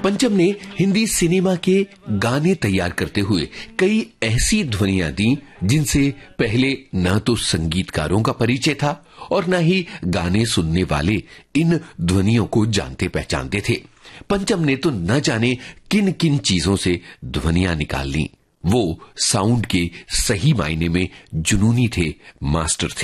पंचम ने हिंदी सिनेमा के गाने तैयार करते हुए कई ऐसी ध्वनियां दी जिनसे पहले न तो संगीतकारों का परिचय था और न ही गाने सुनने वाले इन ध्वनियों को जानते पहचानते थे। पंचम ने तो न जाने किन किन चीजों से ध्वनियां निकाल ली। वो साउंड के सही मायने में जुनूनी थे, मास्टर थे।